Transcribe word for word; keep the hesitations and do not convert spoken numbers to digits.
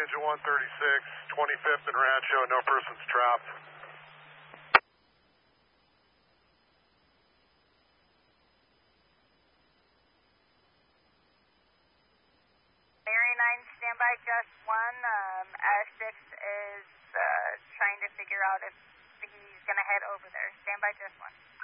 engine one thirty-six, twenty-fifth and Rancho, no persons trapped. Mary nine, standby just one. Um, S six is uh, trying to figure out if he's going to head over there. Standby just one.